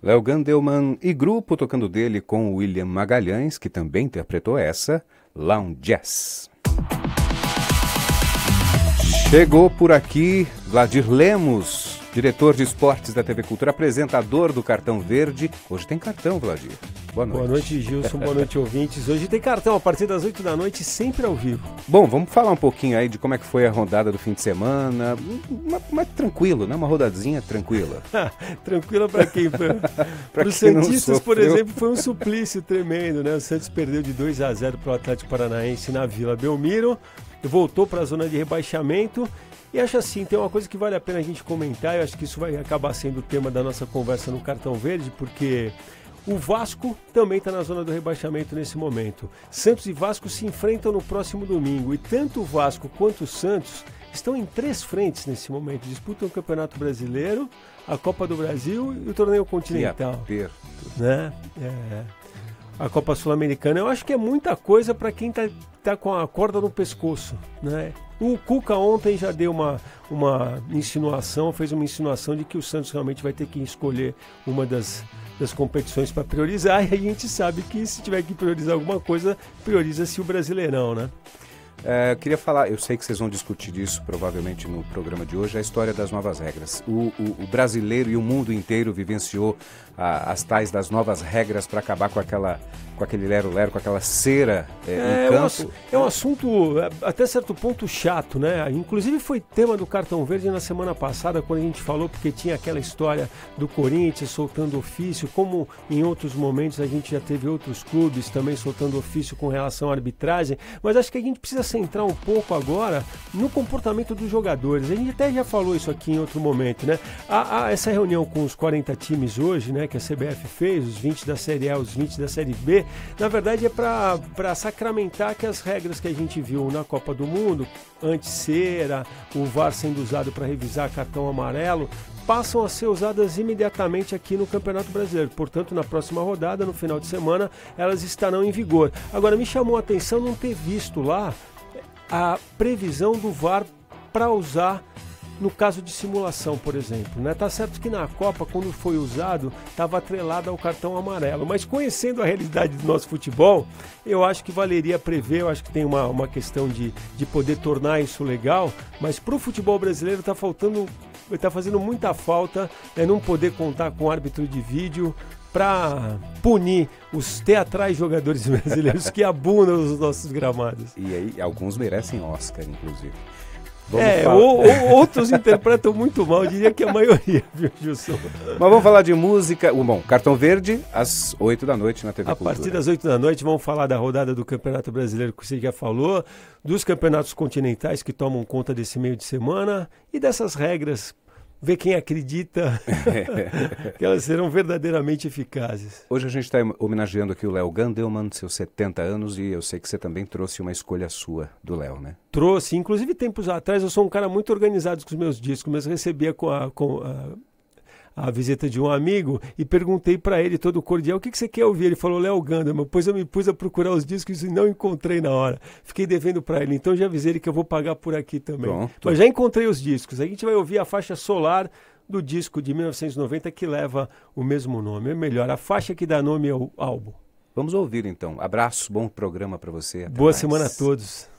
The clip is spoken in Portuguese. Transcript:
Léo Gandelman e grupo tocando dele com o William Magalhães, que também interpretou essa, Lounge Jazz. Chegou por aqui Vladir Lemos, diretor de esportes da TV Cultura, apresentador do Cartão Verde. Hoje tem cartão, Vladir. Boa noite. Boa noite, Gilson. Boa noite, ouvintes. Hoje tem cartão a partir das 8 da noite, sempre ao vivo. Bom, vamos falar um pouquinho aí de como é que foi a rodada do fim de semana. Mas tranquilo, né? Uma rodadinha tranquila. Tranquila para quem? Para os santistas, por exemplo, foi um suplício tremendo, né? O Santos perdeu de 2-0 para o Atlético Paranaense na Vila Belmiro, voltou para a zona de rebaixamento. E acho assim, tem uma coisa que vale a pena a gente comentar, eu acho que isso vai acabar sendo o tema da nossa conversa no Cartão Verde, porque o Vasco também está na zona do rebaixamento nesse momento. Santos e Vasco se enfrentam no próximo domingo, e tanto o Vasco quanto o Santos estão em 3 frentes nesse momento. Disputam o Campeonato Brasileiro, a Copa do Brasil e o Torneio Continental. Que aperto. Né? A Copa Sul-Americana. Eu acho que é muita coisa para quem tá com a corda no pescoço, né? O Cuca ontem já deu uma insinuação, fez uma insinuação de que o Santos realmente vai ter que escolher uma das competições para priorizar, e a gente sabe que se tiver que priorizar alguma coisa, prioriza-se o Brasileirão, né? Eu queria falar, eu sei que vocês vão discutir isso provavelmente no programa de hoje, a história das novas regras. O brasileiro e o mundo inteiro vivenciou as tais das novas regras para acabar com aquele lero-lero, com aquela cera no campo. É um assunto até certo ponto chato, né? Inclusive foi tema do Cartão Verde na semana passada, quando a gente falou, porque tinha aquela história do Corinthians soltando ofício, como em outros momentos a gente já teve outros clubes também soltando ofício com relação à arbitragem, mas acho que a gente precisa centrar um pouco agora no comportamento dos jogadores. A gente até já falou isso aqui em outro momento, né? Essa reunião com os 40 times hoje, né, que a CBF fez, os 20 da Série A, os 20 da Série B, na verdade é para sacramentar que as regras que a gente viu na Copa do Mundo, anti-cera, o VAR sendo usado para revisar cartão amarelo, passam a ser usadas imediatamente aqui no Campeonato Brasileiro. Portanto, na próxima rodada, no final de semana, elas estarão em vigor. Agora, me chamou a atenção não ter visto lá a previsão do VAR para usar no caso de simulação, por exemplo, né? Tá certo que na Copa, quando foi usado, estava atrelado ao cartão amarelo, mas conhecendo a realidade do nosso futebol, eu acho que valeria prever, eu acho que tem uma questão de poder tornar isso legal, mas para o futebol brasileiro está fazendo muita falta não poder contar com árbitro de vídeo para punir os teatrais jogadores brasileiros que abundam nos nossos gramados. E aí, alguns merecem Oscar, inclusive. Outros interpretam muito mal, eu diria que a maioria, viu, Gilson? Mas vamos falar de música. Bom, Cartão Verde, às 8 da noite na TV Cultura. A partir das 8 da noite vamos falar da rodada do Campeonato Brasileiro que você já falou, dos campeonatos continentais que tomam conta desse meio de semana e dessas regras. Ver quem acredita que elas serão verdadeiramente eficazes. Hoje a gente está homenageando aqui o Léo Gandelman, seus 70 anos, e eu sei que você também trouxe uma escolha sua do Léo, né? Trouxe, inclusive tempos atrás, eu sou um cara muito organizado com os meus discos, mas recebia com a visita de um amigo e perguntei para ele todo cordial, o que você quer ouvir? Ele falou Léo Gandelman, pois eu me pus a procurar os discos e não encontrei na hora. Fiquei devendo para ele, então já avisei ele que eu vou pagar por aqui também. Pronto. Mas já encontrei os discos, a gente vai ouvir a faixa Solar do disco de 1990 que leva o mesmo nome, é melhor, a faixa que dá nome ao álbum. Vamos ouvir então. Abraço, bom programa para você. Boa semana a todos.